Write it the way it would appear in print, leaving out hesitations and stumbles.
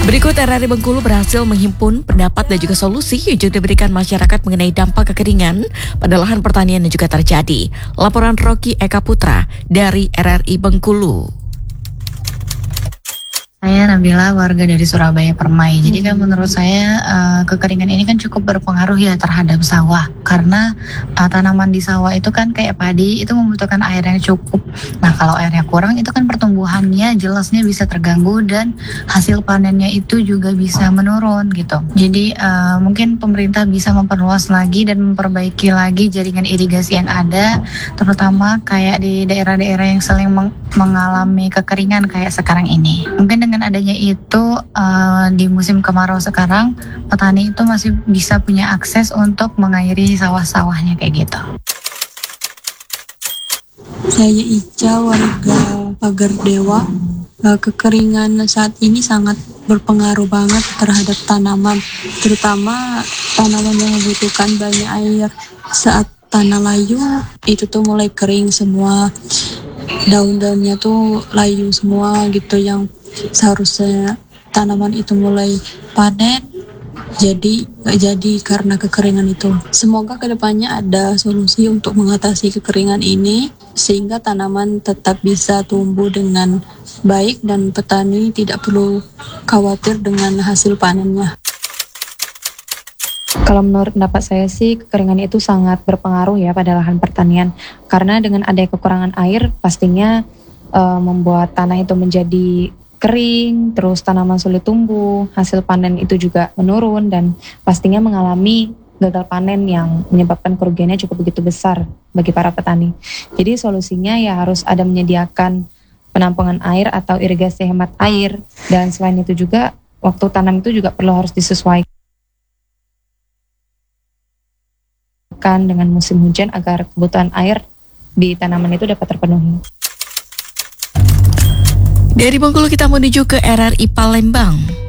Berikut RRI Bengkulu berhasil menghimpun pendapat dan juga solusi yang juga diberikan masyarakat mengenai dampak kekeringan pada lahan pertanian yang juga terjadi. Laporan Rocky Eka Putra dari RRI Bengkulu. Saya Nabila, warga dari Surabaya Permai. Jadi kan menurut saya kekeringan ini kan cukup berpengaruh ya terhadap sawah. Karena tanaman di sawah itu kan kayak padi, itu membutuhkan air yang cukup. Nah kalau airnya kurang itu kan pertumbuhannya jelasnya bisa terganggu dan hasil panennya itu juga bisa menurun gitu. Jadi mungkin pemerintah bisa memperluas lagi dan memperbaiki lagi jaringan irigasi yang ada. Terutama kayak di daerah-daerah yang sering mengalami kekeringan kayak sekarang ini. Mungkin dengan adanya itu di musim kemarau sekarang petani itu masih bisa punya akses untuk mengairi sawah-sawahnya kayak gitu. Saya Ica, warga Pagar Dewa. Kekeringan saat ini sangat berpengaruh banget terhadap tanaman, terutama tanaman yang membutuhkan banyak air. Saat tanah layu itu tuh mulai kering semua, daun-daunnya tuh layu semua gitu, yang seharusnya tanaman itu mulai panen jadi gak jadi karena kekeringan itu. Semoga kedepannya ada solusi untuk mengatasi kekeringan ini sehingga tanaman tetap bisa tumbuh dengan baik dan petani tidak perlu khawatir dengan hasil panennya. Kalau menurut pendapat saya sih kekeringan itu sangat berpengaruh ya pada lahan pertanian, karena dengan adanya kekurangan air pastinya membuat tanah itu menjadi kering, terus tanaman sulit tumbuh, hasil panen itu juga menurun dan pastinya mengalami gagal panen yang menyebabkan kerugiannya cukup begitu besar bagi para petani. Jadi solusinya ya harus ada menyediakan penampungan air atau irigasi hemat air, dan selain itu juga waktu tanam itu juga perlu harus disesuaikan dengan musim hujan agar kebutuhan air di tanaman itu dapat terpenuhi. Dari Bengkulu kita menuju ke RRI Palembang.